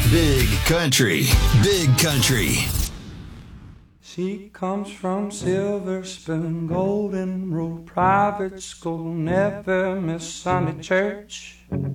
Big Country. Big Country. She comes from Silver Spoon, Golden Rule Private School, never miss Sunday church.